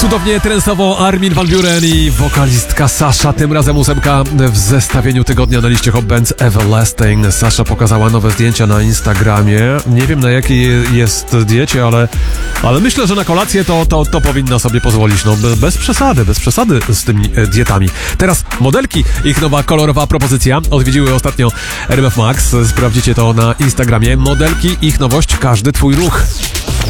Cudownie trensowo Armin van Buuren i wokalistka Sasha, tym razem 8 w zestawieniu tygodnia na liście Hot Bands Everlasting. Sasha pokazała nowe zdjęcia na Instagramie. Nie wiem, na jakiej jest diecie, ale myślę, że na kolację to powinna sobie pozwolić. No bez przesady z tymi dietami. Teraz modelki, ich nowa kolorowa propozycja. Odwiedziły ostatnio RMF Max. Sprawdzicie to na Instagramie. Modelki, ich nowość, każdy twój ruch.